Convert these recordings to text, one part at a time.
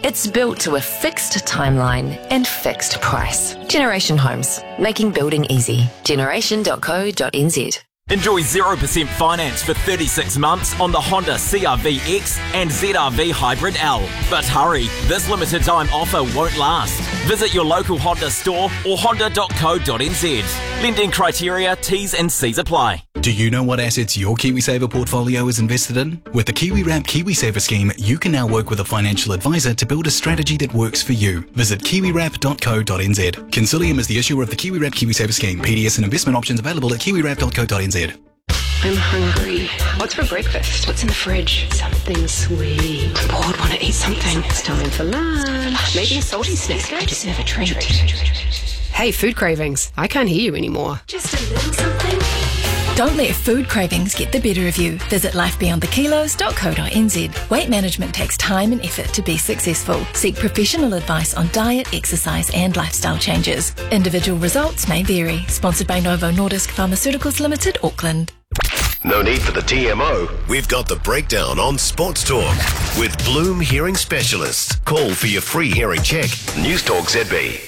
It's built to a fixed timeline and fixed price. Generation Homes, making building easy. Generation.co.nz. Enjoy 0% finance for 36 months on the Honda CR-V X and ZR-V Hybrid L. But hurry, this limited time offer won't last. Visit your local Honda store or honda.co.nz. Lending criteria, T's and C's apply. Do you know what assets your KiwiSaver portfolio is invested in? With the KiwiWrap KiwiSaver scheme, you can now work with a financial advisor to build a strategy that works for you. Visit kiwiwrap.co.nz. Consilium is the issuer of the KiwiWrap KiwiSaver scheme. PDS and investment options available at kiwiwrap.co.nz. I'm hungry. What's for breakfast? What's in the fridge? Something sweet. I'm bored, want to eat something. It's time for lunch. Maybe a salty snack. I deserve a treat. Hey, food cravings. I can't hear you anymore. Just a little something. Don't let food cravings get the better of you. Visit lifebeyondthekilos.co.nz. Weight management takes time and effort to be successful. Seek professional advice on diet, exercise and lifestyle changes. Individual results may vary. Sponsored by Novo Nordisk Pharmaceuticals Limited, Auckland. No need for the TMO. We've got the breakdown on Sports Talk with Bloom Hearing Specialists. Call for your free hearing check. News Talk ZB.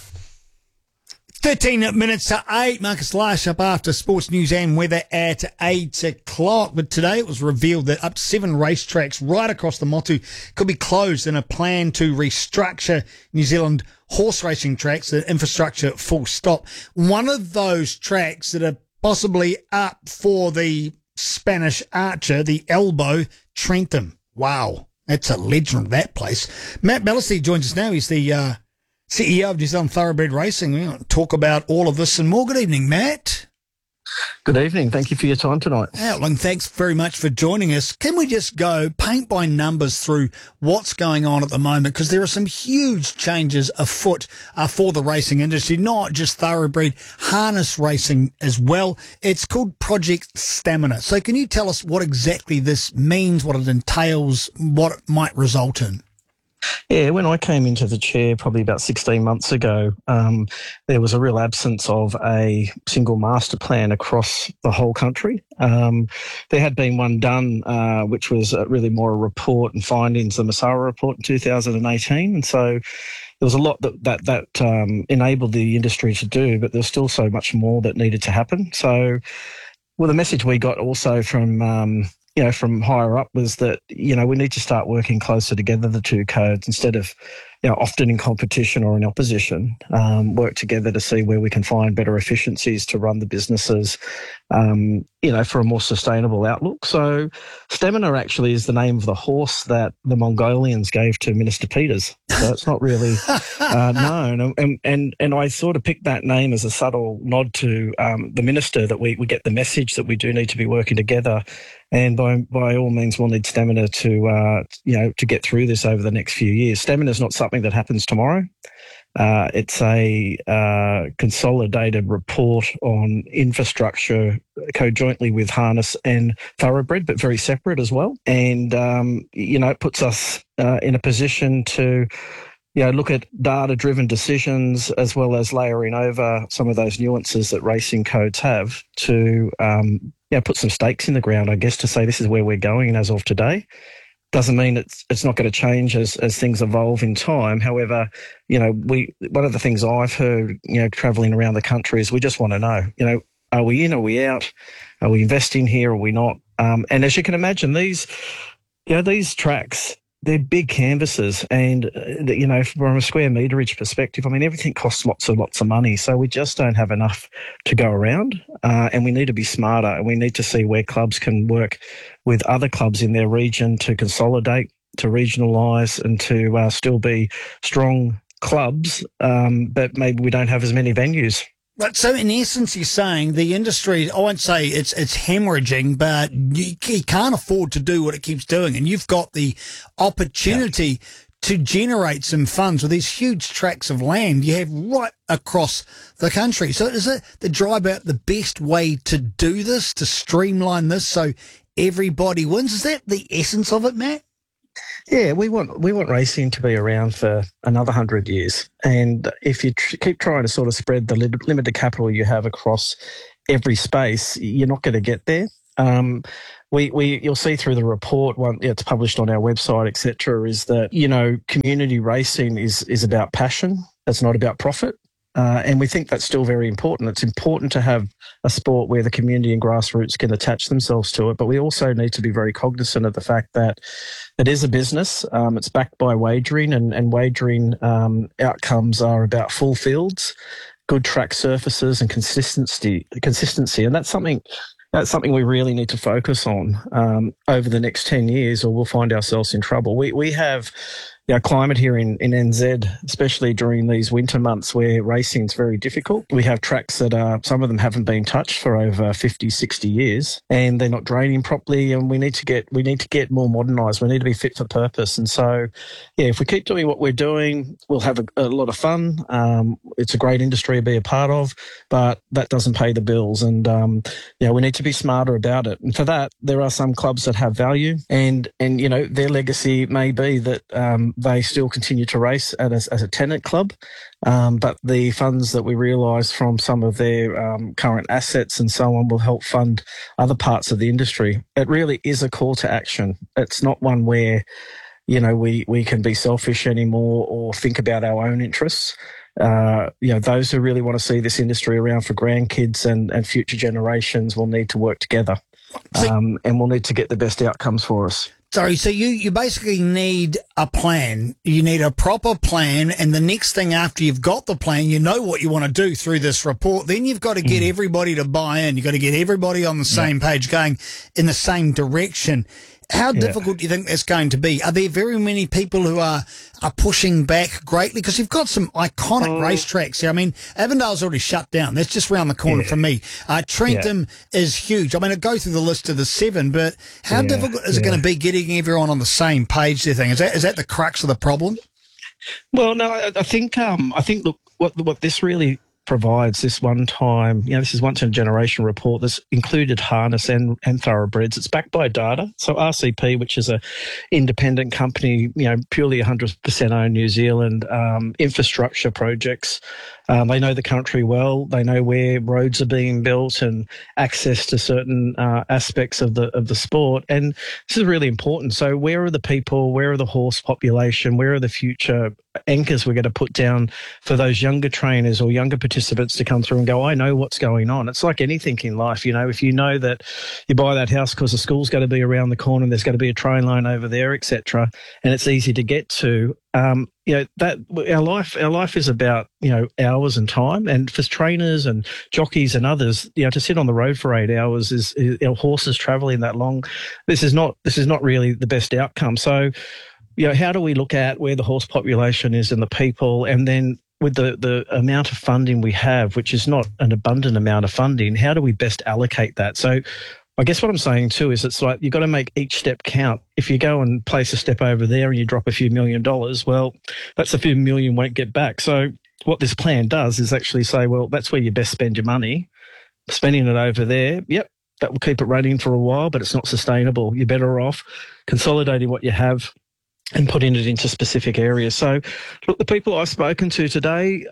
13 minutes to 8. Marcus Lash up after sports news and weather at 8 o'clock. But today it was revealed that up to 7 racetracks right across the Motu could be closed in a plan to restructure New Zealand horse racing tracks, the infrastructure full stop. One of those tracks that are possibly up for the Spanish Archer, the Elbow, Trentham. Wow, that's a legend of that place. Matt Ballasty joins us now. He's the CEO of New Zealand Thoroughbred Racing. We're going to talk about all of this and more. Good evening, Matt. Good evening. Thank you for your time tonight. Outling, thanks very much for joining us. Can we just go paint by numbers through what's going on at the moment? Because there are some huge changes afoot for the racing industry, not just thoroughbred, harness racing as well. It's called Project Stamina. So can you tell us what exactly this means, what it entails, what it might result in? Yeah, when I came into the chair probably about 16 months ago, there was a real absence of a single master plan across the whole country. There had been one done, which was really more a report and findings, the Masara report in 2018. And so there was a lot that enabled the industry to do, but there's still so much more that needed to happen. So, well, the message we got also from from higher up was that, we need to start working closer together, the two codes, instead of, often in competition or in opposition, work together to see where we can find better efficiencies to run the businesses, for a more sustainable outlook. So Stamina actually is the name of the horse that the Mongolians gave to Minister Peters. So it's not really known. And I sort of picked that name as a subtle nod to the minister, that we get the message that we do need to be working together. And by all means, we'll need stamina to get through this over the next few years. Stamina is not something that happens tomorrow. It's a consolidated report on infrastructure, co-jointly with harness and thoroughbred, but very separate as well. And, it puts us in a position to look at data-driven decisions, as well as layering over some of those nuances that racing codes have to put some stakes in the ground, I guess, to say this is where we're going as of today. Doesn't mean it's not going to change as things evolve in time. However, one of the things I've heard, traveling around the country is we just want to know, are we in, are we out? Are we investing here, or are we not? And as you can imagine, these tracks, they're big canvases, and, from a square meterage perspective, everything costs lots of money. So we just don't have enough to go around, and we need to be smarter, and we need to see where clubs can work with other clubs in their region to consolidate, to regionalise, and to still be strong clubs, but maybe we don't have as many venues. But so in essence, you're saying the industry, I won't say it's hemorrhaging, but you can't afford to do what it keeps doing. And you've got the opportunity to generate some funds with these huge tracts of land you have right across the country. So is it the drive out the best way to do this, to streamline this so everybody wins? Is that the essence of it, Matt? Yeah, we want racing to be around for another 100 years. And if you keep trying to sort of spread the limited capital you have across every space, you're not going to get there. you'll see through the report, it's published on our website, etc., is that, community racing is about passion. It's not about profit. And we think that's still very important. It's important to have a sport where the community and grassroots can attach themselves to it, but we also need to be very cognizant of the fact that it is a business. It's backed by wagering, and wagering outcomes are about full fields, good track surfaces, and consistency. And that's something we really need to focus on over the next 10 years, or we'll find ourselves in trouble. We have climate here in NZ, especially during these winter months where racing is very difficult. We have tracks that some of them haven't been touched for over 50, 60 years, and they're not draining properly, and we need to get more modernised. We need to be fit for purpose. And so, if we keep doing what we're doing, we'll have a lot of fun. It's a great industry to be a part of, but that doesn't pay the bills. And, we need to be smarter about it. And for that, there are some clubs that have value, and their legacy may be that they still continue to race as a tenant club, but the funds that we realise from some of their current assets and so on will help fund other parts of the industry. It really is a call to action. It's not one where, we can be selfish anymore or think about our own interests. Those who really want to see this industry around for grandkids and future generations will need to work together, and we'll need to get the best outcomes for us. Sorry, so you basically need a plan. You need a proper plan, and the next thing after you've got the plan, you know what you want to do through this report, then you've got to get everybody to buy in. You've got to get everybody on the same page going in the same direction. How difficult do you think that's going to be? Are there very many people who are pushing back greatly? Because you've got some iconic racetracks here. I mean, Avondale's already shut down. That's just round the corner from me. Trentham is huge. I mean, I go through the list of the 7, but how difficult is it going to be getting everyone on the same page, do you think? Is that the crux of the problem? Well, no, I think, look, what this really provides this one-time, this is once-in-a-generation report that's included harness and thoroughbreds. It's backed by data. So RCP, which is a independent company, purely 100% owned New Zealand, infrastructure projects. They know the country well. They know where roads are being built and access to certain aspects of the sport. And this is really important. So where are the people? Where are the horse population? Where are the future anchors we're going to put down for those younger trainers or younger participants to come through and go, I know what's going on. It's like anything in life. If you know that you buy that house because the school's going to be around the corner and there's going to be a train line over there, etc., and it's easy to get to, that our life is about, hours and time. And for trainers and jockeys and others, to sit on the road for 8 hours is horses traveling that long. This is not really the best outcome. So, how do we look at where the horse population is and the people, and then with the amount of funding we have, which is not an abundant amount of funding, how do we best allocate that? So I guess what I'm saying too is it's like you've got to make each step count. If you go and place a step over there and you drop a few $1 million, well, that's a few million won't get back. So what this plan does is actually say, well, that's where you best spend your money. Spending it over there, yep, that will keep it running for a while, but it's not sustainable. You're better off consolidating what you have and putting it into specific areas. So, look, the people I've spoken to today,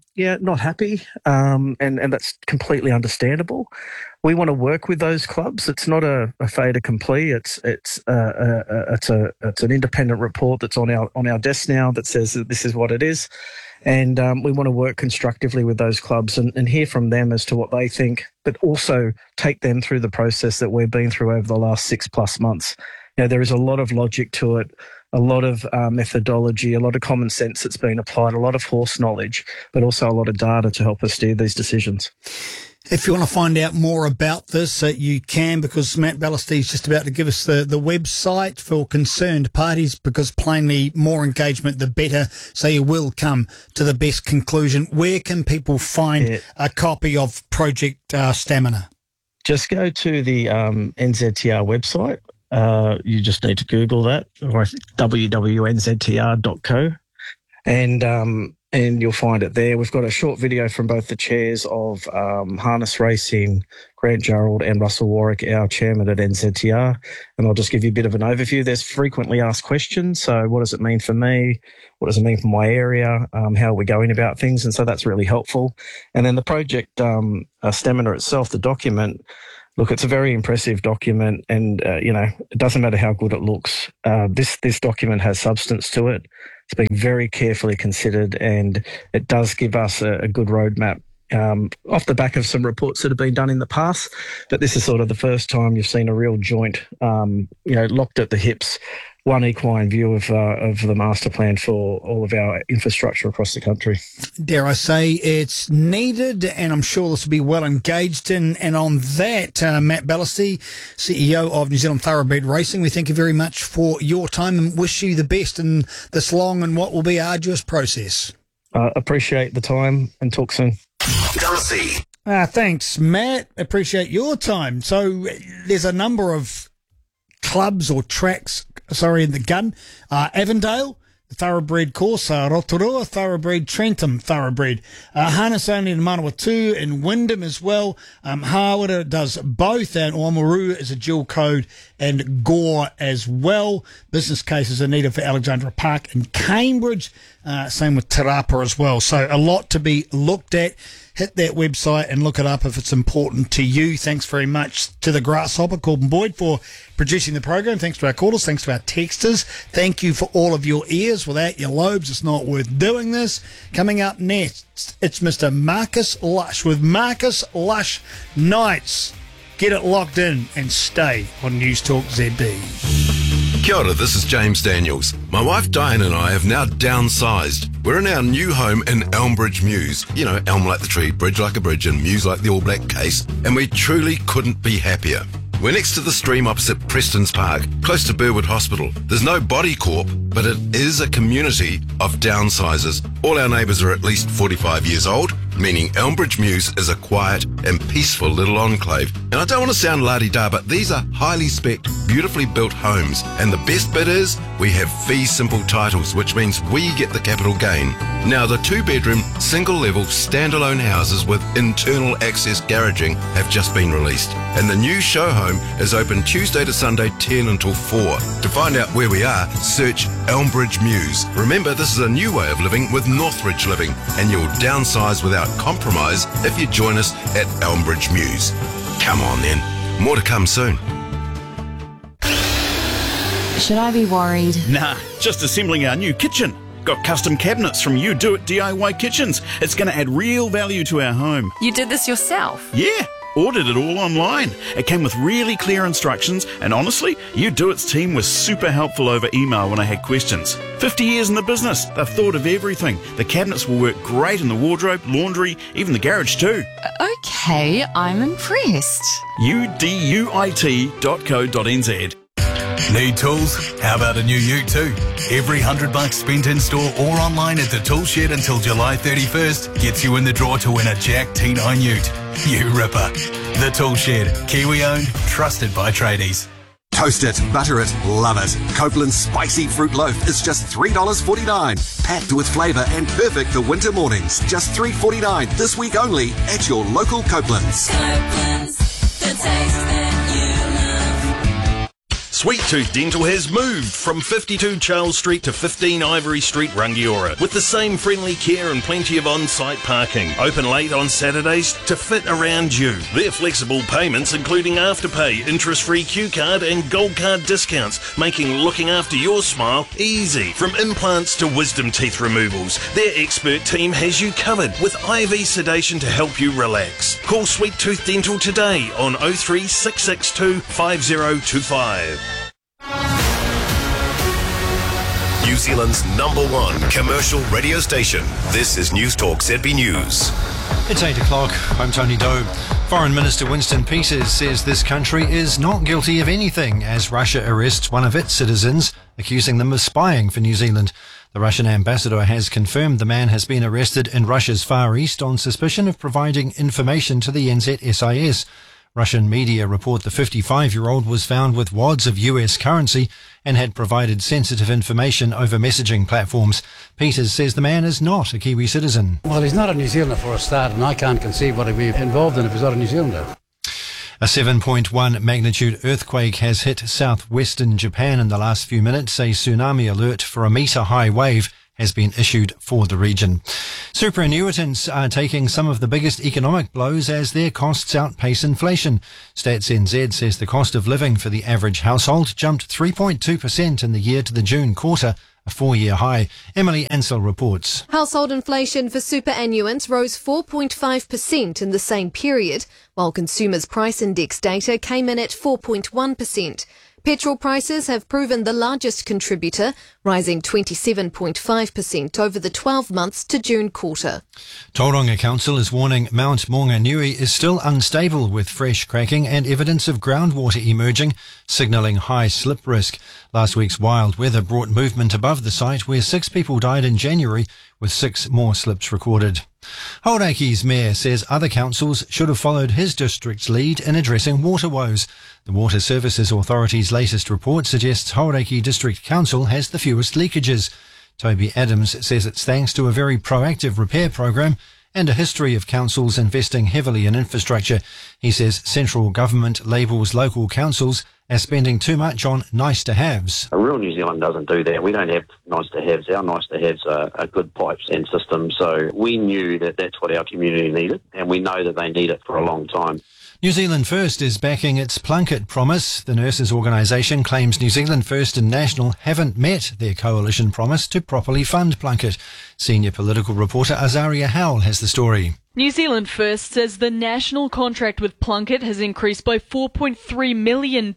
not happy, and that's completely understandable. We want to work with those clubs. It's not a fait accompli. It's an independent report that's on our desk now that says that this is what it is, and we want to work constructively with those clubs and hear from them as to what they think, but also take them through the process that we've been through over the last 6+ months. There is a lot of logic to it, a lot of methodology, a lot of common sense that's been applied, a lot of horse knowledge, but also a lot of data to help us steer these decisions. If you want to find out more about this, you can, because Matt Ballesty is just about to give us the website for concerned parties, because plainly more engagement, the better, so you will come to the best conclusion. Where can people find a copy of Project Stamina? Just go to the NZTR website. You just need to Google that, or www.nztr.co, and you'll find it there. We've got a short video from both the chairs of Harness Racing, Grant Gerald and Russell Warwick, our chairman at NZTR, and I'll just give you a bit of an overview. There's frequently asked questions. So what does it mean for me? What does it mean for my area? How are we going about things? And so that's really helpful. And then the project Stamina itself, the document, Look, it's a very impressive document, and it doesn't matter how good it looks. This document has substance to it. It's been very carefully considered, and it does give us a good roadmap off the back of some reports that have been done in the past. But this is sort of the first time you've seen a real joint, locked at the hips, one equine view of the master plan for all of our infrastructure across the country. Dare I say it's needed, and I'm sure this will be well engaged in. And on that, Matt Ballasty, CEO of New Zealand Thoroughbred Racing, we thank you very much for your time and wish you the best in this long and what will be arduous process. Appreciate the time, and talk soon. Darcy. Thanks, Matt. Appreciate your time. So there's a number of clubs or tracks, in the gun. Avondale, the Thoroughbred course, Rotorua, Thoroughbred, Trentham, Thoroughbred, harness only in Manawatu and Wyndham as well. Hawera does both, and Oamaru is a dual code, and Gore as well. Business cases are needed for Alexandra Park and Cambridge. Same with Te Rapa as well. So a lot to be looked at. Hit that website and look it up if it's important to you. Thanks very much to the Grasshopper, Corbin Boyd, for producing the program. Thanks to our callers. Thanks to our texters. Thank you for all of your ears. Without your lobes, it's not worth doing this. Coming up next, it's Mr. Marcus Lush with Marcus Lush Nights. Get it locked in and stay on News Talk ZB. Kia ora, this is James Daniels. My wife Diane and I have now downsized. We're in our new home in Elmbridge Mews. You know, elm like the tree, bridge like a bridge, and mews like the All Black case. And we truly couldn't be happier. We're next to the stream opposite Preston's Park, close to Burwood Hospital. There's no body corp, but it is a community of downsizers. All our neighbours are at least 45 years old, meaning Elmbridge Mews is a quiet and peaceful little enclave. And I don't want to sound la-di-da, but these are highly specced, beautifully built homes. And the best bit is, we have fee simple titles, which means we get the capital gain. Now, the 2-bedroom, single-level, standalone houses with internal access garaging have just been released. And the new show home is open Tuesday to Sunday, 10 until 4. To find out where we are, search Elmbridge Mews. Remember, this is a new way of living with Northridge Living, and you'll downsize without compromise if you join us at Elmbridge Mews. Come on then, more to come soon. Should I be worried? Nah, just assembling our new kitchen. Got custom cabinets from You Do It DIY Kitchens. It's going to add real value to our home. You did this yourself? Yeah, ordered it all online. It came with really clear instructions, and honestly, You Do It's team was super helpful over email when I had questions. 50 years in the business, they've thought of everything. The cabinets will work great in the wardrobe, laundry, even the garage too. Okay, I'm impressed. uduit.co.nz. Need tools? How about a new ute too? Every $100 spent in store or online at the Tool Shed until July 31st gets you in the draw to win a Jack T9 ute. You ripper. The Tool Shed. Kiwi owned, trusted by tradies. Toast it, butter it, love it. Copeland's Spicy Fruit Loaf is just $3.49. Packed with flavour and perfect for winter mornings. Just $3.49 this week only at your local Copeland's. Copeland's, the taste that you love. Sweet Tooth Dental has moved from 52 Charles Street to 15 Ivory Street, Rangiora, with the same friendly care and plenty of on-site parking. Open late on Saturdays to fit around you. Their flexible payments, including Afterpay, interest-free Q card and Gold Card discounts, making looking after your smile easy. From implants to wisdom teeth removals, their expert team has you covered with IV sedation to help you relax. Call Sweet Tooth Dental today on 03 662 5025. New Zealand's #1 commercial radio station. This is News Talk ZB News. It's 8 o'clock. I'm Tony Doe. Foreign Minister Winston Peters says this country is not guilty of anything as Russia arrests one of its citizens, accusing them of spying for New Zealand. The Russian ambassador has confirmed the man has been arrested in Russia's Far East on suspicion of providing information to the NZSIS. Russian media report the 55-year-old was found with wads of US currency and had provided sensitive information over messaging platforms. Peters says the man is not a Kiwi citizen. Well, he's not a New Zealander for a start, and I can't conceive what he'd be involved in if he's not a New Zealander. A 7.1 magnitude earthquake has hit southwestern Japan in the last few minutes. A tsunami alert for a metre-high wave has been issued for the region. Superannuitants are taking some of the biggest economic blows as their costs outpace inflation. Stats NZ says the cost of living for the average household jumped 3.2% in the year to the June quarter, a 4-year high. Emily Ansell reports. Household inflation for superannuants rose 4.5% in the same period, while consumers' price index data came in at 4.1%. Petrol prices have proven the largest contributor, rising 27.5% over the 12 months to June quarter. Tauranga Council is warning Mount Maunganui is still unstable with fresh cracking and evidence of groundwater emerging, signalling high slip risk. Last week's wild weather brought movement above the site where 6 people died in January, with 6 more slips recorded. Hauraki's mayor says other councils should have followed his district's lead in addressing water woes. The Water Services Authority's latest report suggests Hauraki District Council has the fewest leakages. Toby Adams says it's thanks to a very proactive repair program and a history of councils investing heavily in infrastructure. He says central government labels local councils as spending too much on nice-to-haves. Rural New Zealand doesn't do that. We don't have nice-to-haves. Our nice-to-haves are good pipes and systems. So we knew that that's what our community needed, and we know that they need it for a long time. New Zealand First is backing its Plunket promise. The nurses' organisation claims New Zealand First and National haven't met their coalition promise to properly fund Plunket. Senior political reporter Azaria Howell has the story. New Zealand First says the national contract with Plunket has increased by $4.3 million or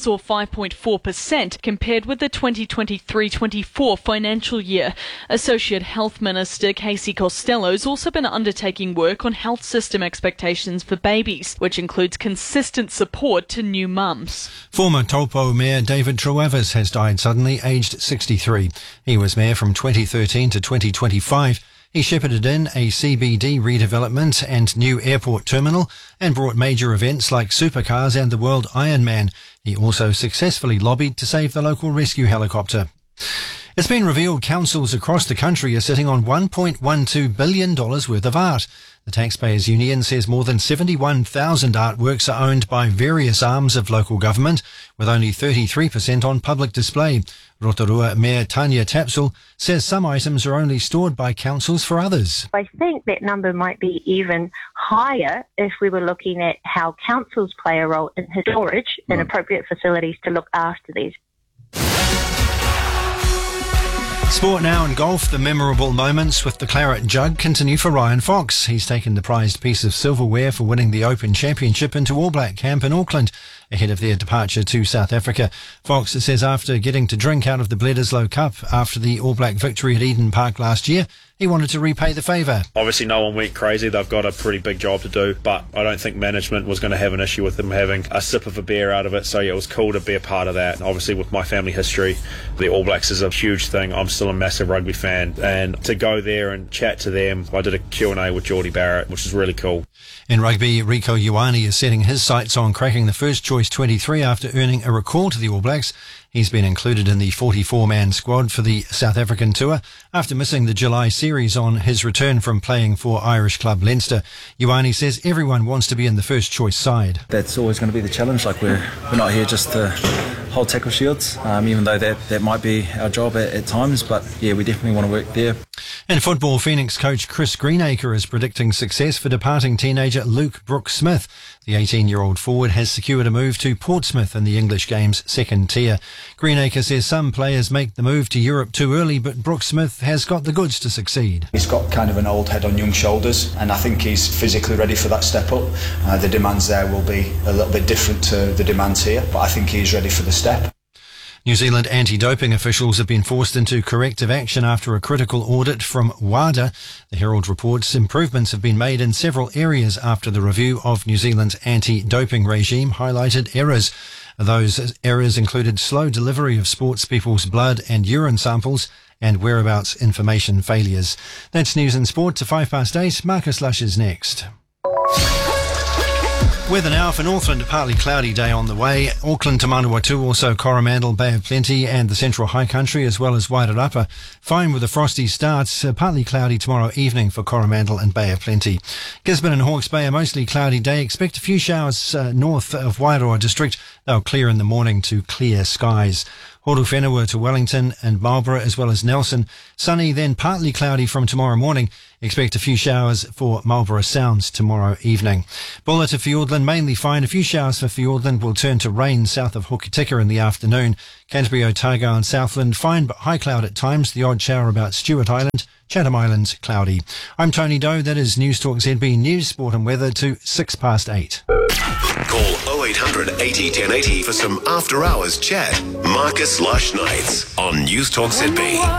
5.4% compared with the 2023-24 financial year. Associate Health Minister Casey Costello has also been undertaking work on health system expectations for babies, which includes consistent support to new mums. Former Taupo Mayor David Trewavas has died suddenly, aged 63. He was mayor from 2013 to 2025. He shepherded in a CBD redevelopment and new airport terminal and brought major events like supercars and the World Ironman. He also successfully lobbied to save the local rescue helicopter. It's been revealed councils across the country are sitting on $1.12 billion worth of art. The Taxpayers Union says more than 71,000 artworks are owned by various arms of local government, with only 33% on public display. Rotorua Mayor Tanya Tapsell says some items are only stored by councils for others. I think that number might be even higher if we were looking at how councils play a role in storage and appropriate facilities to look after these. Sport now in golf. The memorable moments with the Claret Jug continue for Ryan Fox. He's taken the prized piece of silverware for winning the Open Championship into All Black camp in Auckland ahead of their departure to South Africa. Fox says after getting to drink out of the Bledisloe Cup after the All Black victory at Eden Park last year, he wanted to repay the favour. Obviously no one went crazy. They've got a pretty big job to do, but I don't think management was going to have an issue with them having a sip of a beer out of it. So yeah, it was cool to be a part of that. Obviously with my family history, the All Blacks is a huge thing. I'm still a massive rugby fan, and to go there and chat to them, I did a Q&A with Geordie Barrett, which is really cool. In rugby, Rico Ioane is setting his sights on cracking the first choice 23 after earning a recall to the All Blacks. He's been included in the 44-man squad for the South African tour after missing the July series on his return from playing for Irish club Leinster. Ioane says everyone wants to be in the first choice side. That's always going to be the challenge. Like we're not here just to hold tackle shields, even though that might be our job at times. But yeah, we definitely want to work there. In football, Phoenix coach Chris Greenacre is predicting success for departing teenager Luke Brooks-Smith. The 18-year-old forward has secured a move to Portsmouth in the English game's second tier. Greenacre says some players make the move to Europe too early, but Brooks-Smith has got the goods to succeed. He's got kind of an old head on young shoulders, and I think he's physically ready for that step up. The demands there will be a little bit different to the demands here, but I think he's ready for the step. New Zealand anti-doping officials have been forced into corrective action after a critical audit from WADA. The Herald reports improvements have been made in several areas after the review of New Zealand's anti-doping regime highlighted errors. Those errors included slow delivery of sportspeople's blood and urine samples and whereabouts information failures. That's news and sport to 8:05. Marcus Lush is next. Weather now for Northland, partly cloudy day on the way. Auckland to Manawatu, also Coromandel, Bay of Plenty and the Central High Country as well as Wairarapa. Fine with a frosty start, partly cloudy tomorrow evening for Coromandel and Bay of Plenty. Gisborne and Hawke's Bay, a mostly cloudy day. Expect a few showers north of Wairoa district. They'll clear in the morning to clear skies. Port Whenua to Wellington and Marlborough as well as Nelson. Sunny, then partly cloudy from tomorrow morning. Expect a few showers for Marlborough Sounds tomorrow evening. Bulla to Fiordland, mainly fine. A few showers for Fiordland will turn to rain south of Hokitika in the afternoon. Canterbury, Otago and Southland, fine but high cloud at times. The odd shower about Stewart Island. Chatham Islands, cloudy. I'm Tony Doe. That is News Talk ZB News, Sport and Weather to 8:06. Call 0800 80 1080 for some after-hours chat. Marcus Lush Nights on News Talk ZB.